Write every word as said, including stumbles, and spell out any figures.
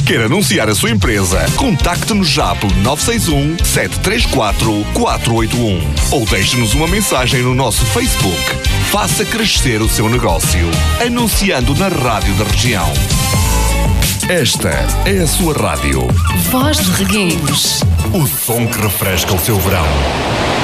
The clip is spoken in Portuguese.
Quer anunciar a sua empresa? Contacte-nos já pelo nove seis um, sete três quatro, quatro oito um ou deixe-nos uma mensagem no nosso Facebook. Faça crescer o seu negócio, anunciando na rádio da região. Esta é a sua rádio. Voz de Reguengos. O som que refresca o seu verão.